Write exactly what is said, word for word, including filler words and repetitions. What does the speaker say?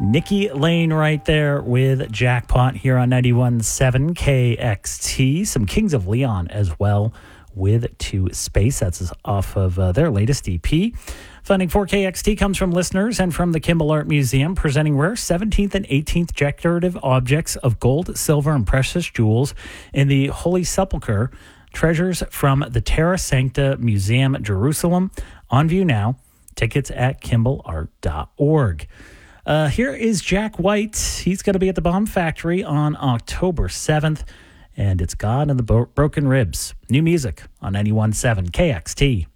Nikki Lane right there with Jackpot here on ninety-one point seven K X T. Some Kings of Leon as well with To Space. That's off of uh, their latest E P. Funding for K X T comes from listeners and from the Kimball Art Museum, presenting rare seventeenth and eighteenth decorative objects of gold, silver, and precious jewels in the Holy Sepulchre. Treasures from the Terra Sancta Museum, Jerusalem. On view now. Tickets at kimball art dot org. Uh, here is Jack White. He's going to be at the Bomb Factory on October seventh, and it's God and the Bo- Broken Ribs. New music on ninety-one point seven K X T.